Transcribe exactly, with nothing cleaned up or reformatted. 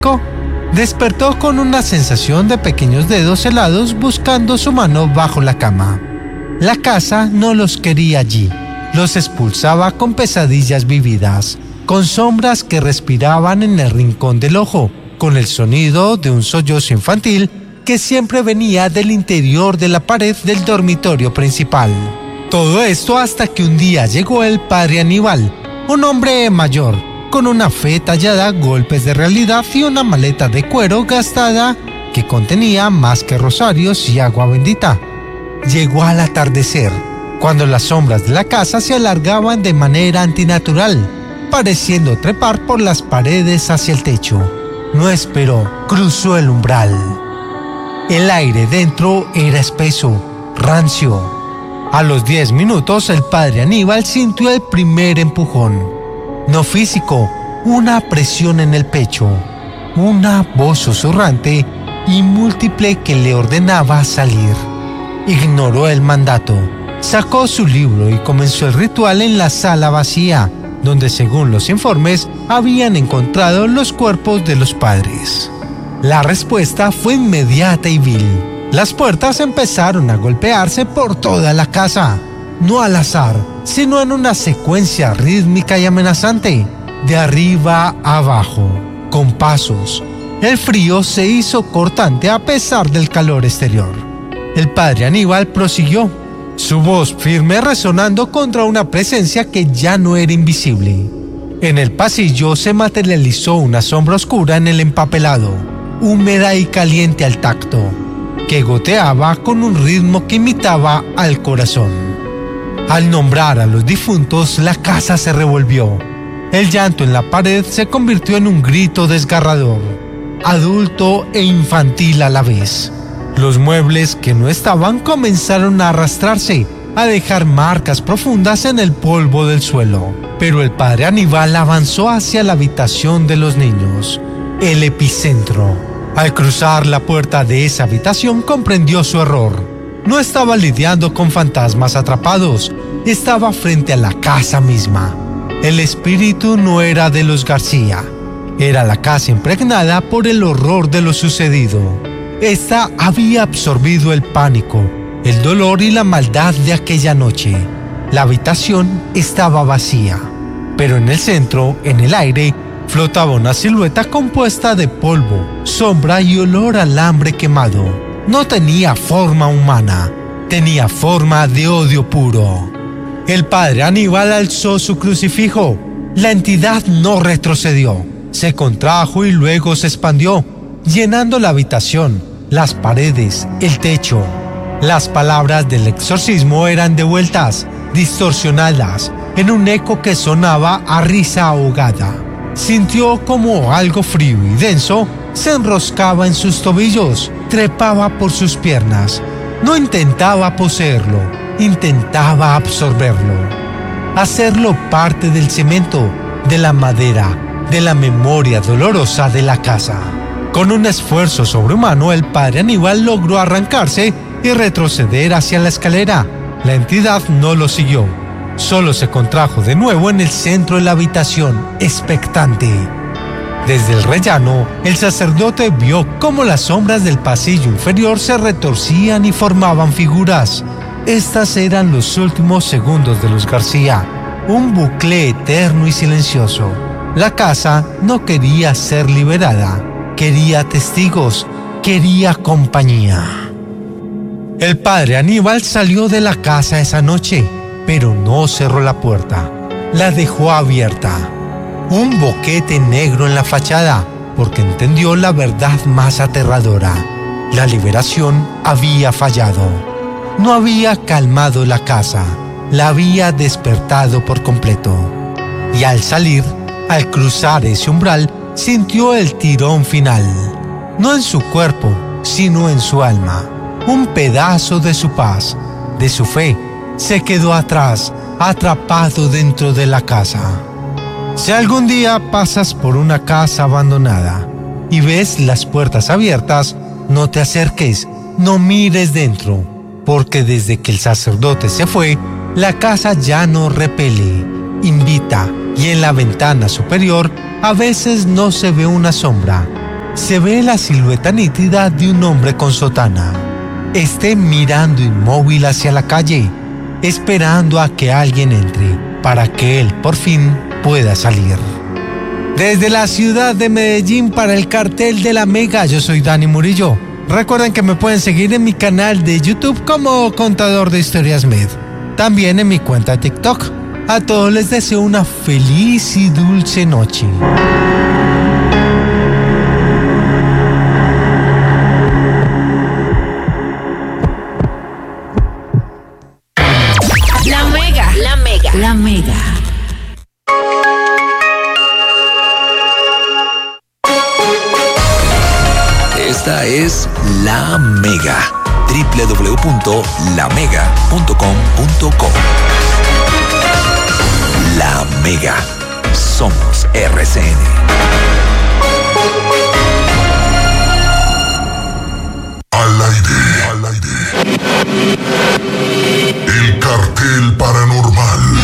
Despertó con una sensación de pequeños dedos helados buscando su mano bajo la cama. La casa no los quería allí. Los expulsaba con pesadillas vividas, con sombras que respiraban en el rincón del ojo, con el sonido de un sollozo infantil que siempre venía del interior de la pared del dormitorio principal. Todo esto hasta que un día llegó el padre Aníbal, un hombre mayor, con una fe tallada, golpes de realidad y una maleta de cuero gastada que contenía más que rosarios y agua bendita. Llegó al atardecer, cuando las sombras de la casa se alargaban de manera antinatural, pareciendo trepar por las paredes hacia el techo. No esperó, cruzó el umbral. El aire dentro era espeso, rancio. A los diez minutos el padre Aníbal sintió el primer empujón. No físico, una presión en el pecho, una voz susurrante y múltiple que le ordenaba salir. Ignoró el mandato, sacó su libro y comenzó el ritual en la sala vacía, donde según los informes habían encontrado los cuerpos de los padres. La respuesta fue inmediata y vil. Las puertas empezaron a golpearse por toda la casa, no al azar, sino en una secuencia rítmica y amenazante, de arriba a abajo, con pasos. El frío se hizo cortante a pesar del calor exterior. El padre Aníbal prosiguió, su voz firme resonando contra una presencia que ya no era invisible. En el pasillo se materializó una sombra oscura en el empapelado, húmeda y caliente al tacto, que goteaba con un ritmo que imitaba al corazón. Al nombrar a los difuntos, la casa se revolvió. El llanto en la pared se convirtió en un grito desgarrador, adulto e infantil a la vez. Los muebles que no estaban comenzaron a arrastrarse, a dejar marcas profundas en el polvo del suelo. Pero el padre Aníbal avanzó hacia la habitación de los niños, el epicentro. Al cruzar la puerta de esa habitación comprendió su error. No estaba lidiando con fantasmas atrapados, estaba frente a la casa misma. El espíritu no era de los García, era la casa impregnada por el horror de lo sucedido. Esta había absorbido el pánico, el dolor y la maldad de aquella noche. La habitación estaba vacía, pero en el centro, en el aire, flotaba una silueta compuesta de polvo, sombra y olor a alambre quemado. No tenía forma humana, tenía forma de odio puro. El padre Aníbal alzó su crucifijo. La entidad no retrocedió, se contrajo y luego se expandió, llenando la habitación, las paredes, el techo. Las palabras del exorcismo eran devueltas, distorsionadas, en un eco que sonaba a risa ahogada. Sintió como algo frío y denso se enroscaba en sus tobillos, trepaba por sus piernas. No intentaba poseerlo, intentaba absorberlo, hacerlo parte del cemento, de la madera, de la memoria dolorosa de la casa. Con un esfuerzo sobrehumano, el padre Aníbal logró arrancarse y retroceder hacia la escalera. La entidad no lo siguió, solo se contrajo de nuevo en el centro de la habitación, expectante. Desde el rellano, el sacerdote vio cómo las sombras del pasillo inferior se retorcían y formaban figuras. Estas eran los últimos segundos de los García, un bucle eterno y silencioso. La casa no quería ser liberada, quería testigos, quería compañía. El padre Aníbal salió de la casa esa noche, pero no cerró la puerta, la dejó abierta. Un boquete negro en la fachada, porque entendió la verdad más aterradora. La liberación había fallado. No había calmado la casa, la había despertado por completo. Y al salir, al cruzar ese umbral, sintió el tirón final. No en su cuerpo, sino en su alma. Un pedazo de su paz, de su fe, se quedó atrás, atrapado dentro de la casa. Si algún día pasas por una casa abandonada y ves las puertas abiertas, no te acerques, no mires dentro, porque desde que el sacerdote se fue, la casa ya no repele, invita, y en la ventana superior a veces no se ve una sombra, se ve la silueta nítida de un hombre con sotana. Esté mirando inmóvil hacia la calle, esperando a que alguien entre para que él por fin pueda salir. Desde la ciudad de Medellín para el cartel de La Mega, yo soy Dani Murillo. Recuerden que me pueden seguir en mi canal de YouTube como Contador de Historias Med. También en mi cuenta de TikTok. A todos les deseo una feliz y dulce noche. La Mega, La Mega, La Mega. Esta es La Mega. doble u doble u doble u punto la mega punto com punto co. La Mega. Somos R C N. Al aire, al aire. El cartel paranormal.